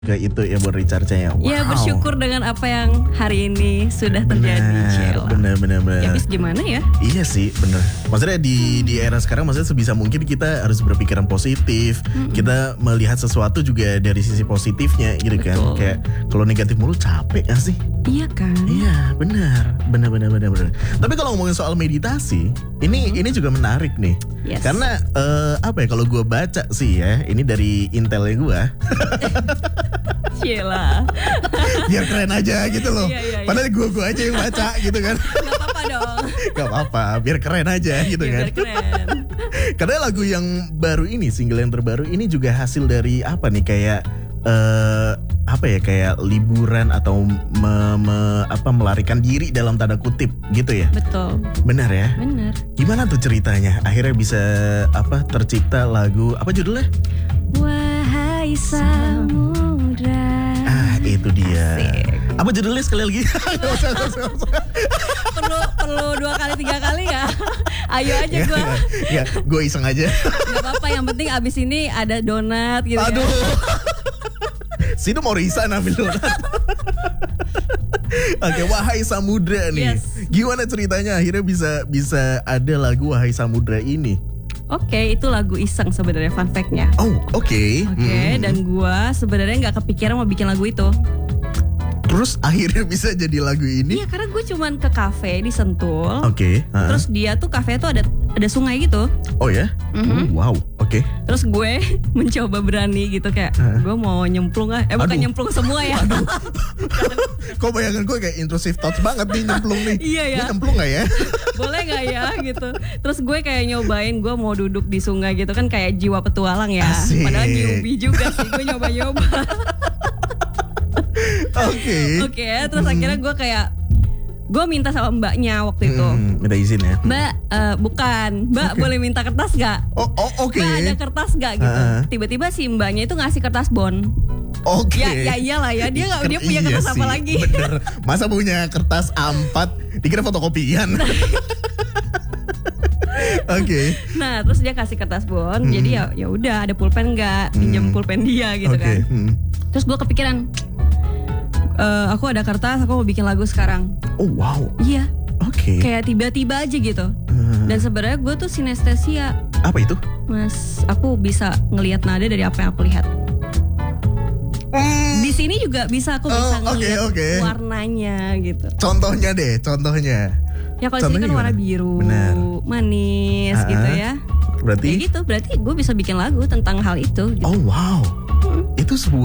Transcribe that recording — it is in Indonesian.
Ke itu ya buat recharge-nya ya. Wow. Ya bersyukur dengan apa yang hari ini sudah terjadi. Bener. Ya habis gimana ya? Iya sih bener. Maksudnya di era sekarang maksudnya sebisa mungkin kita harus berpikiran positif. Kita melihat sesuatu juga dari sisi positifnya gitu. Betul. Kan. Kayak kalau negatif mulu capek gak sih? Iya kan? Iya benar. Tapi kalau ngomongin soal meditasi, ini juga menarik nih. Yes. Karena apa ya kalau gue baca sih ya, ini dari intelnya gue. Cila. Biar keren aja gitu loh. Iya. Padahal gue aja yang baca gitu kan. Gak apa-apa dong. Gak apa-apa, biar keren aja gitu kan. Biar keren. Karena lagu yang baru ini, single yang terbaru ini juga hasil dari apa nih kayak apa ya kayak liburan atau melarikan diri dalam tanda kutip gitu ya. Betul. Benar ya? Benar. Gimana tuh ceritanya? Akhirnya bisa tercipta lagu apa judulnya? Wahai samudra. Itu dia. Asik. Apa judulnya sekali lagi? perlu 2 kali 3 kali ya. Ayo aja gue. Ya, gue iseng aja. Gak apa-apa, yang penting abis ini ada donat gitu. Aduh. Ya. Sini mau Risa ambil donat. Oke, Wahai Samudra nih. Yes. Gimana ceritanya akhirnya bisa ada lagu Wahai Samudra ini? Oke, itu lagu iseng sebenarnya, fun fact-nya. Oh, oke. Dan gua sebenarnya nggak kepikiran mau bikin lagu itu. Terus akhirnya bisa jadi lagu ini? Iya, karena gue cuman ke kafe di Sentul. Oke. Terus dia tuh kafe tuh ada sungai gitu. Oh ya? Wow. Oke. Terus gue mencoba berani gitu kayak gue mau nyemplung bukan nyemplung semua ya. Kok bayangan gue kayak intrusive thoughts banget nih nyemplung nih. Iya ya. Gue nyemplung gak ya? Boleh gak ya gitu. Terus gue kayak nyobain gue mau duduk di sungai gitu kan, kayak jiwa petualang ya. Asik. Padahal newbie juga sih, gue nyoba-nyoba. Oke, terus akhirnya gue minta sama mbaknya waktu itu. Minta izin ya. Mbak, Mbak boleh minta kertas gak? Oke. Mbak ada kertas gak gitu. Tiba-tiba si mbaknya itu ngasih kertas bon. Oke. Ya iyalah ya, dia punya kertas apa lagi? Bener. Masa punya kertas A4 dikira fotokopian. Oke. Nah, terus dia kasih kertas bon. Jadi ya udah, ada pulpen nggak? Pinjam pulpen dia gitu kan. Terus gue kepikiran, aku ada kertas, aku mau bikin lagu sekarang. Oh wow. Iya. Oke. Kayak tiba-tiba aja gitu. Dan sebenarnya gue tuh sinestesia. Apa itu? Mas, aku bisa ngelihat nada dari apa yang aku lihat. Di sini juga aku bisa ngelihat warnanya gitu. Contohnya. Ya kalau sini kan warna biru, manis gitu ya. Berarti? Ya gitu, berarti gue bisa bikin lagu tentang hal itu. Gitu. Oh wow. Itu sebuah